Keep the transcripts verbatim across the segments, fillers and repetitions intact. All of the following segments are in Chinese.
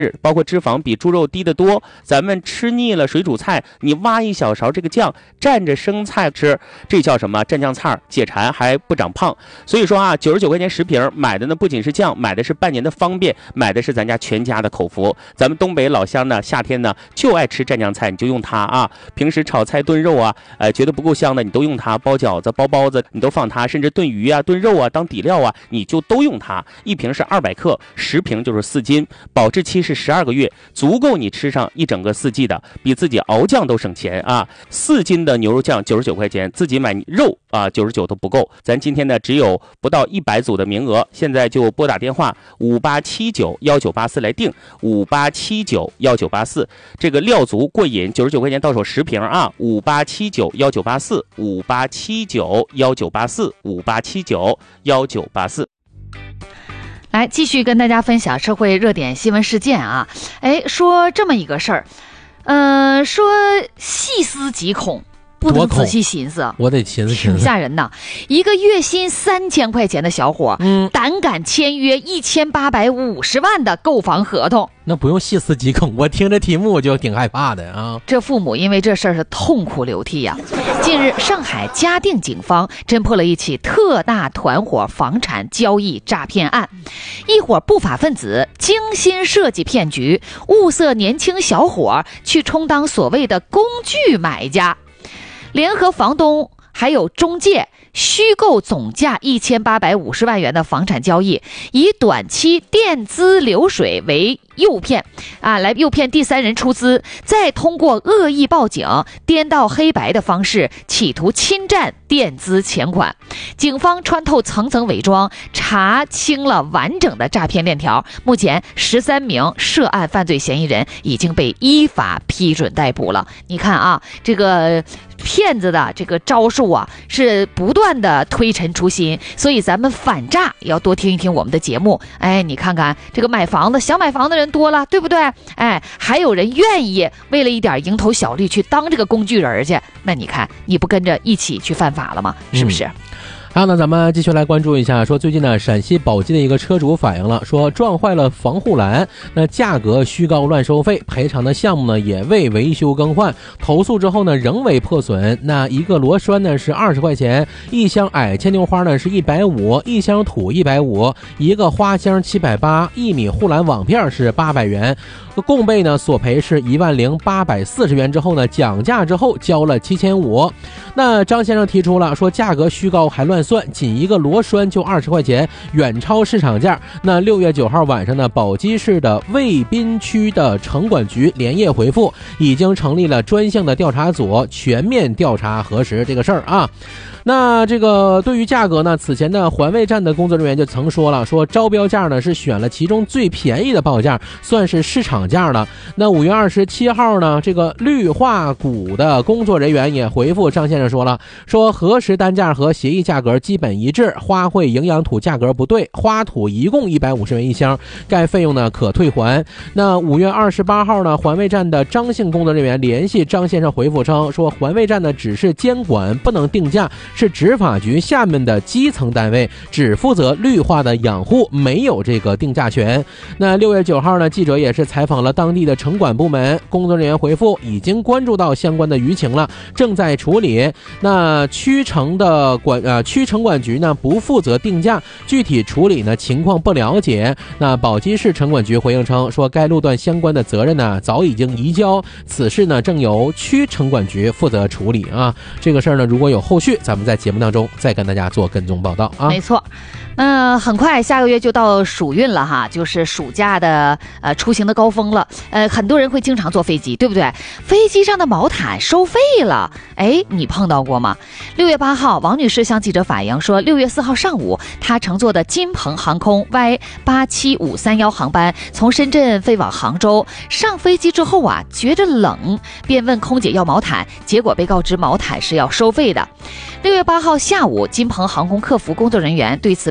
包括脂肪比猪肉低得多，咱们吃腻了水煮菜，你挖一小勺这个酱蘸着生菜吃，这叫什么？蘸酱菜解馋还不长胖。所以说啊，九十九块钱十瓶，买的呢不仅是酱，买的是半年的方便，买的是咱家全家的口福。咱们东北老乡呢，夏天呢就爱吃蘸酱菜，你就用它啊。平时炒菜炖肉啊，呃，觉得不够香的，你都用它；包饺子、包包子，你都放它；甚至炖鱼啊、炖肉啊当底料啊，你就都用它。一瓶是二百克，十瓶就是四斤，保质期是十二个月，足够你吃上一整个四季的，比自己熬酱都省钱啊！四斤的牛肉酱九十九块钱，自己买肉啊九十九都不够。咱今天呢只有不到一百组的名额，现在就拨打电话五八七九幺九八四来定，五八七九幺九八四。这个料足过瘾，九十九块钱到手十瓶啊！五八七九幺九八四，五八七九幺九八四，五八七九幺九八四。 来继续跟大家分享社会热点新闻事件啊！哎，说这么一个事儿，嗯、呃，说细思极恐，不能仔细寻思， 我得寻思寻思， 挺吓人呐！一个月薪三千块钱的小伙，嗯，胆敢签约一千八百五十万的购房合同， 那不用细思极恐，我听这题目我就挺害怕的啊！ 这父母因为这事儿是痛哭流涕呀、啊。近日，上海嘉定警方侦破了一起特大团伙房产交易诈骗案，一伙不法分子精心设计骗局，物色年轻小伙去充当所谓的工具买家，联合房东还有中介虚构总价一千八百五十万元的房产交易，以短期垫资流水为诱骗啊，来诱骗第三人出资，再通过恶意报警、颠倒黑白的方式，企图侵占垫资钱款。警方穿透层层伪装，查清了完整的诈骗链条。目前，十三名涉案犯罪嫌疑人已经被依法批准逮捕了。你看啊，这个骗子的这个招数啊，是不断的推陈出新，所以咱们反诈要多听一听我们的节目。哎，你看看这个买房子，想买房的人多了，对不对？哎，还有人愿意为了一点蝇头小利去当这个工具人去，那你看你不跟着一起去犯法了吗？是不是？嗯， 好，那咱们继续来关注一下，说最近呢，陕西宝鸡的一个车主反映了，说撞坏了防护栏，那价格虚高乱收费，赔偿的项目呢也未维修更换，投诉之后呢仍未破损。那一个螺栓呢是二十块钱，一箱矮牵牛花呢是一百五，一箱土一百五，一个花箱七百八，一米护栏网片是八百元。共被呢索赔是一万零八百四十元之后呢，讲价之后交了七千五。那张先生提出了说，价格虚高还乱算，仅一个螺栓就二十块钱，远超市场价。那六月九号晚上呢，宝鸡市的渭滨区的城管局连夜回复，已经成立了专项的调查组，全面调查核实这个事儿啊。那这个对于价格呢，此前的环卫站的工作人员就曾说了，说招标价呢是选了其中最便宜的报价，算是市场价了。那五月二十七号呢，这个绿化股的工作人员也回复张先生说了，说核实单价和协议价格基本一致，花卉营养土价格不对，花土一共一百五十元一箱，该费用呢可退还。那五月二十八号呢，环卫站的张姓工作人员联系张先生回复称，说环卫站呢只是监管，不能定价，是执法局下面的基层单位，只负责绿化的养护，没有这个定价权。那六月九号呢，记者也是采访了当地的城管部门，工作人员回复已经关注到相关的舆情了，正在处理。那区城的管呃区城管局呢不负责定价，具体处理呢情况不了解。那宝鸡市城管局回应称，说该路段相关的责任呢早已经移交，此事呢正由区城管局负责处理啊。这个事儿呢如果有后续，咱们在节目当中再跟大家做跟踪报道啊。 没错。那、呃、很快下个月就到暑运了哈，就是暑假的呃出行的高峰了。呃，很多人会经常坐飞机，对不对？飞机上的毛毯收费了，哎，你碰到过吗？六月八号，王女士向记者反映说，六月四号上午，她乘坐的金鹏航空 Y 八七五三一航班从深圳飞往杭州，上飞机之后啊，觉着冷，便问空姐要毛毯，结果被告知毛毯是要收费的。六月八号下午，金鹏航空客服工作人员对此表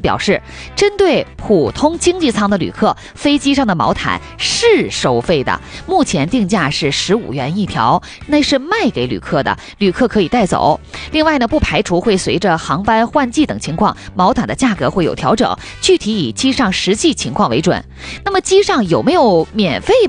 表示，针对普通经济舱的旅客，飞机上的毛毯是收费的，目前定价是十五元一条，那是卖给旅客的，旅客可以带走。另外呢，不排除会随着航班换季等情况，毛毯的价格会有调整，具体以机上实际情况为准。那么机上有没有免费